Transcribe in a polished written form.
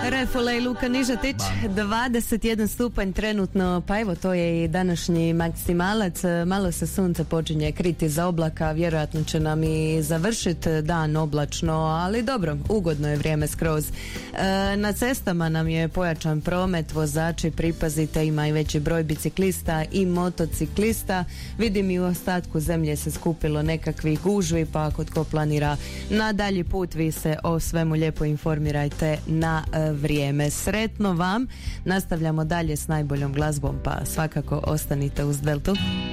Refule i Luka Nižetić, 21 stupanj trenutno, pa evo to je i današnji maksimalac, malo se sunce počinje kriti za oblaka, vjerojatno će nam i završiti dan oblačno, ali dobro, ugodno je vrijeme skroz. Na cestama nam je pojačan promet, vozači pripazite, ima i veći broj biciklista i motociklista, vidim i u ostatku zemlje se skupilo nekakvih gužvi, pa ako tko planira na dalji put, vi se o svemu lijepo informirajte na vrijeme. Sretno vam, nastavljamo dalje s najboljom glazbom, pa svakako ostanite uz Deltu.